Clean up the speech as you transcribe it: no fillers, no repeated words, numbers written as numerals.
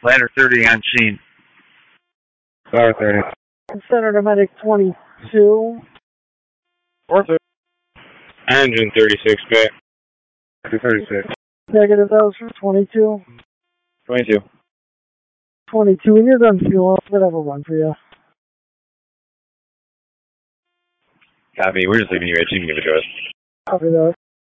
Ladder 30 on scene. Ladder 30. Center to medic 22. Ortho. Engine 36 back. 36. Negative, that was for 22. 22. 22, and you're done fuel. I'll have a run for you. Copy. We're just leaving you at team. Give it to us. Copy that.